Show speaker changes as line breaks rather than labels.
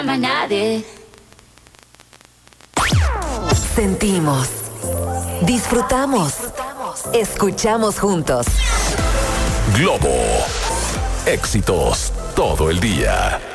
más nadie.
Sentimos, disfrutamos, escuchamos juntos.
Globo. Éxitos todo el día.